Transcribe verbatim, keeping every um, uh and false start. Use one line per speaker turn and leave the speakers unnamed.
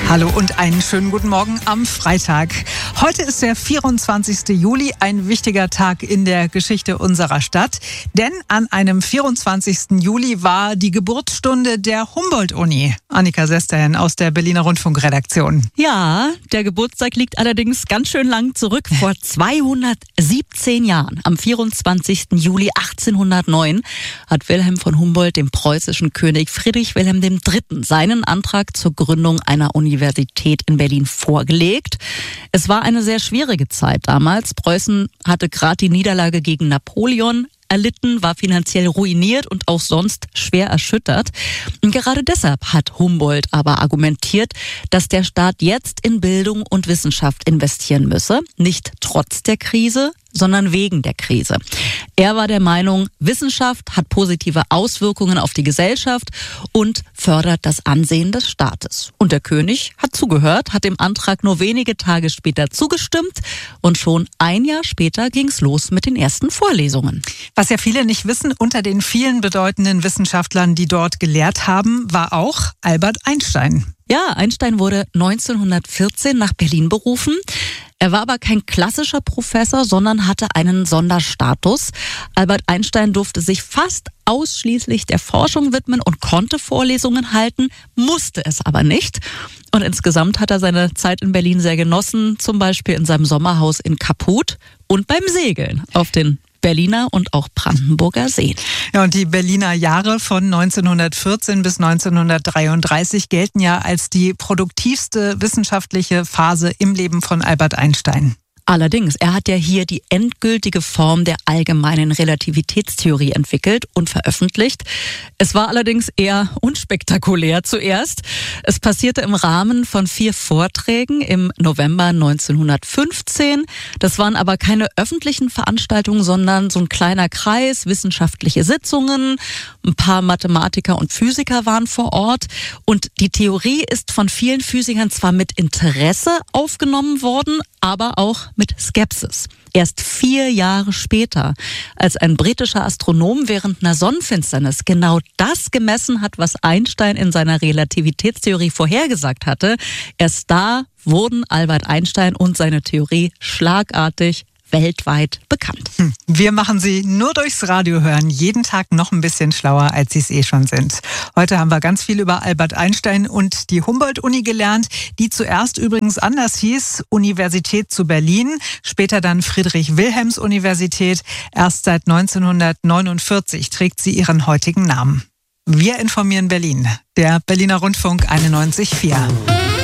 Hallo und einen schönen guten Morgen am Freitag. Heute ist der vierundzwanzigste Juli, ein wichtiger Tag in der Geschichte unserer Stadt. Denn an einem vierundzwanzigsten Juli war die Geburtsstunde der Humboldt-Uni. Annika Sesterhen aus der Berliner Rundfunkredaktion.
Ja, der Geburtstag liegt allerdings ganz schön lang zurück. Vor zweihundertsiebzehn Jahren, am vierundzwanzigsten Juli achtzehnhundertneun, hat Wilhelm von Humboldt dem preußischen König Friedrich Wilhelm der Dritte seinen Antrag zur Gründung einer Universität in Berlin vorgelegt. Es war eine sehr schwierige Zeit damals. Preußen hatte gerade die Niederlage gegen Napoleon erlitten, war finanziell ruiniert und auch sonst schwer erschüttert. Und gerade deshalb hat Humboldt aber argumentiert, dass der Staat jetzt in Bildung und Wissenschaft investieren müsse. Nicht trotz der Krise, sondern wegen der Krise. Er war der Meinung, Wissenschaft hat positive Auswirkungen auf die Gesellschaft und fördert das Ansehen des Staates. Und der König hat zugehört, hat dem Antrag nur wenige Tage später zugestimmt und schon ein Jahr später ging's los mit den ersten Vorlesungen.
Was ja viele nicht wissen, unter den vielen bedeutenden Wissenschaftlern, die dort gelehrt haben, war auch Albert Einstein.
Ja, Einstein wurde neunzehnhundertvierzehn nach Berlin berufen. Er war aber kein klassischer Professor, sondern hatte einen Sonderstatus. Albert Einstein durfte sich fast ausschließlich der Forschung widmen und konnte Vorlesungen halten, musste es aber nicht. Und insgesamt hat er seine Zeit in Berlin sehr genossen, zum Beispiel in seinem Sommerhaus in Kaputt und beim Segeln auf den Berliner und auch Brandenburger Seen.
Ja, und die Berliner Jahre von neunzehnhundertvierzehn bis neunzehnhundertdreiunddreißig gelten ja als die produktivste wissenschaftliche Phase im Leben von Albert Einstein.
Allerdings, er hat ja hier die endgültige Form der allgemeinen Relativitätstheorie entwickelt und veröffentlicht. Es war allerdings eher unspektakulär zuerst. Es passierte im Rahmen von vier Vorträgen im November neunzehnhundertfünfzehn. Das waren aber keine öffentlichen Veranstaltungen, sondern so ein kleiner Kreis, wissenschaftliche Sitzungen. Ein paar Mathematiker und Physiker waren vor Ort. Und die Theorie ist von vielen Physikern zwar mit Interesse aufgenommen worden, aber auch mit Skepsis. Erst vier Jahre später, als ein britischer Astronom während einer Sonnenfinsternis genau das gemessen hat, was Einstein in seiner Relativitätstheorie vorhergesagt hatte, erst da wurden Albert Einstein und seine Theorie schlagartig weltweit bekannt.
Wir machen Sie nur durchs Radio hören, jeden Tag noch ein bisschen schlauer, als Sie es eh schon sind. Heute haben wir ganz viel über Albert Einstein und die Humboldt-Uni gelernt, die zuerst übrigens anders hieß, Universität zu Berlin, später dann Friedrich-Wilhelms-Universität. Erst seit neunzehnhundertneunundvierzig trägt sie ihren heutigen Namen. Wir informieren Berlin, der Berliner Rundfunk einundneunzig Komma vier.